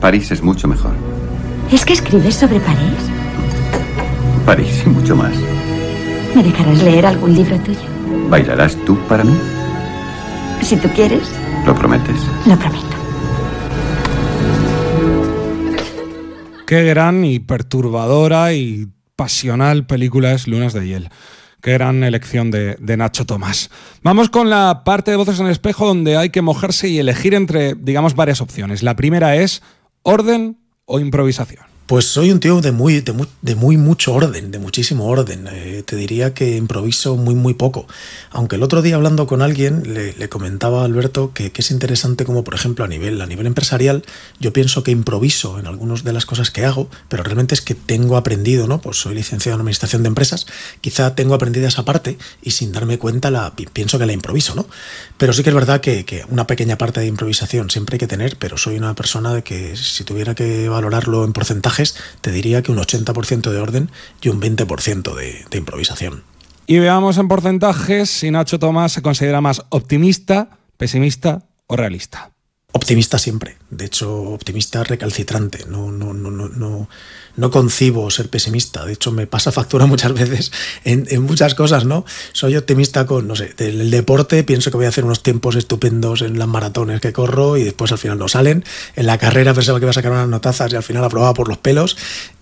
París es mucho mejor. ¿Es que escribes sobre París? París y mucho más. ¿Me dejarás leer algún libro tuyo? ¿Bailarás tú para mí? Si tú quieres. ¿Lo prometes? Lo prometo. Qué gran y perturbadora y pasional película es Lunas de Hiel. Qué gran elección de Nacho Tomás. Vamos con la parte de Voces en el Espejo donde hay que mojarse y elegir entre, digamos, varias opciones. La primera es orden o improvisación. Pues soy un tío de muy mucho orden, de muchísimo orden. Te diría que improviso muy poco. Aunque el otro día hablando con alguien le comentaba a Alberto que es interesante como, por ejemplo, a nivel empresarial, yo pienso que improviso en algunas de las cosas que hago, pero realmente es que tengo aprendido, ¿no? Pues soy licenciado en Administración de Empresas, quizá tengo aprendido esa parte y sin darme cuenta pienso que la improviso, ¿no? Pero sí que es verdad que una pequeña parte de improvisación siempre hay que tener, pero soy una persona de que si tuviera que valorarlo en porcentaje, te diría que un 80% de orden y un 20% de improvisación. Y veamos en porcentajes si Nacho Tomás se considera más optimista, pesimista o realista. Optimista siempre. De hecho, optimista recalcitrante. No concibo ser pesimista. De hecho, me pasa factura muchas veces en muchas cosas, ¿no? Soy optimista con, no sé, del deporte. Pienso que voy a hacer unos tiempos estupendos en las maratones que corro y después al final no salen. En la carrera pensaba que iba a sacar unas notazas y al final aprobaba por los pelos.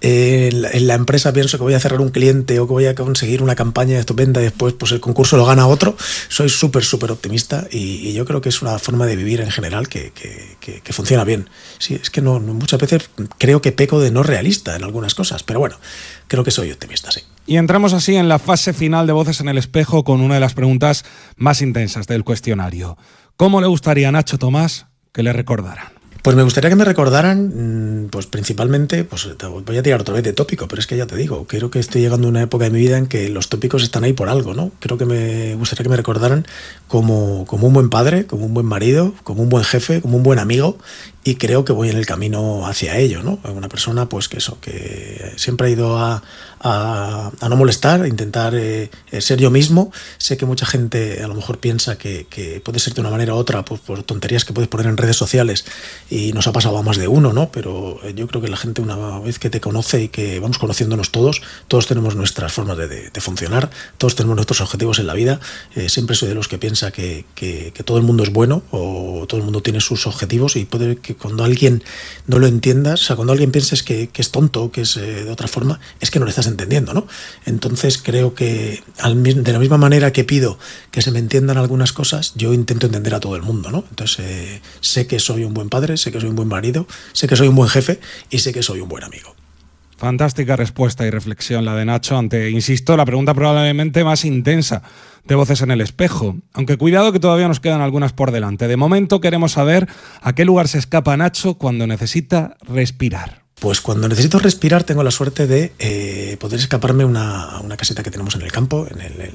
En la empresa pienso que voy a cerrar un cliente o que voy a conseguir una campaña estupenda y después pues el concurso lo gana otro. Soy súper optimista y yo creo que es una forma de vivir en general que funciona bien. Sí, es que no muchas veces creo que peco de no realista en algunas cosas, pero bueno, creo que soy optimista, sí. Y entramos así en la fase final de Voces en el Espejo con una de las preguntas más intensas del cuestionario. ¿Cómo le gustaría a Nacho Tomás que le recordaran? Pues me gustaría que me recordaran, pues principalmente, pues voy a tirar otra vez de tópico, pero es que ya te digo, creo que estoy llegando a una época de mi vida en que los tópicos están ahí por algo, ¿no? Creo que me gustaría que me recordaran como un buen padre, como un buen marido, como un buen jefe, como un buen amigo, y creo que voy en el camino hacia ello, ¿no? Una persona, pues que siempre ha ido a no molestar, a intentar ser yo mismo. Sé que mucha gente a lo mejor piensa que puede ser de una manera u otra, pues por tonterías que puedes poner en redes sociales, y nos ha pasado a más de uno, ¿no? Pero yo creo que la gente, una vez que te conoce y que vamos conociéndonos todos tenemos nuestras formas de funcionar, todos tenemos nuestros objetivos en la vida. Siempre soy de los que piensa que todo el mundo es bueno o todo el mundo tiene sus objetivos, y puede que cuando alguien no lo entiendas, o sea, cuando alguien pienses que es tonto, que es de otra forma, es que no le estás entendiendo, ¿no? Entonces creo que de la misma manera que pido que se me entiendan algunas cosas, yo intento entender a todo el mundo, ¿no? Entonces sé que soy un buen padre, sé que soy un buen marido, sé que soy un buen jefe y sé que soy un buen amigo. Fantástica respuesta y reflexión la de Nacho ante, insisto, la pregunta probablemente más intensa de Voces en el Espejo. Aunque cuidado que todavía nos quedan algunas por delante. De momento queremos saber a qué lugar se escapa Nacho cuando necesita respirar. Pues cuando necesito respirar tengo la suerte de poder escaparme a una caseta que tenemos en el campo,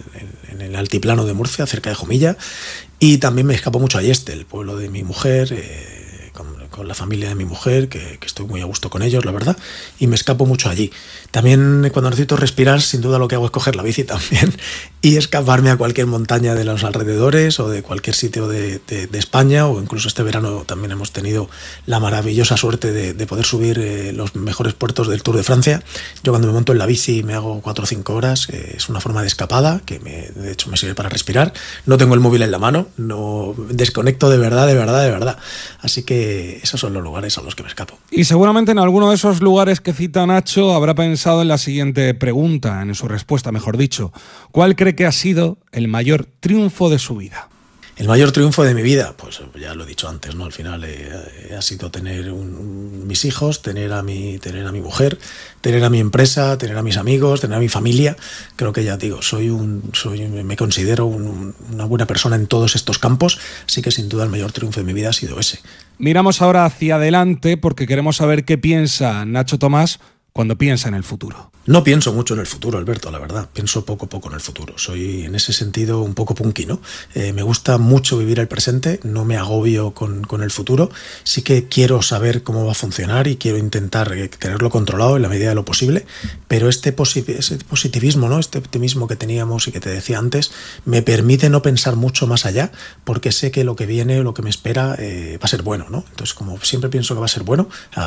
en el altiplano de Murcia, cerca de Jumilla, y también me escapo mucho a Yeste, el pueblo de mi mujer, con la familia de mi mujer, que estoy muy a gusto con ellos, la verdad, y me escapo mucho allí. También cuando necesito respirar, sin duda lo que hago es coger la bici también y escaparme a cualquier montaña de los alrededores o de cualquier sitio de España, o incluso este verano también hemos tenido la maravillosa suerte de poder subir los mejores puertos del Tour de Francia. Yo cuando me monto en la bici me hago 4 o 5 horas, es una forma de escapada que de hecho me sirve para respirar. No tengo el móvil en la mano, no desconecto de verdad. Así que esos son los lugares a los que me escapo. Y seguramente en alguno de esos lugares que cita Nacho habrá pensado en la siguiente pregunta, en su respuesta, mejor dicho. ¿Cuál cree que ha sido el mayor triunfo de su vida? El mayor triunfo de mi vida, pues ya lo he dicho antes, ¿no? Al final ha sido tener mis hijos, tener a mi mujer, tener a mi empresa, tener a mis amigos, tener a mi familia. Creo que ya digo, me considero una buena persona en todos estos campos, así que sin duda el mayor triunfo de mi vida ha sido ese. Miramos ahora hacia adelante porque queremos saber qué piensa Nacho Tomás cuando piensa en el futuro. No pienso mucho en el futuro, Alberto, la verdad. Pienso poco en el futuro. Soy en ese sentido un poco punky, ¿no? Me gusta mucho vivir el presente, no me agobio con el futuro. Sí que quiero saber cómo va a funcionar y quiero intentar tenerlo controlado en la medida de lo posible, pero ese positivismo, ¿no? Este optimismo que teníamos y que te decía antes, me permite no pensar mucho más allá, porque sé que lo que viene, lo que me espera, va a ser bueno, ¿no? Entonces, como siempre pienso que va a ser bueno,